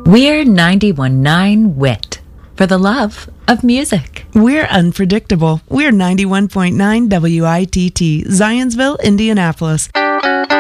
We're 91.9 WIT for the love of music. We're unpredictable. We're 91.9 WITT, Zionsville, Indianapolis.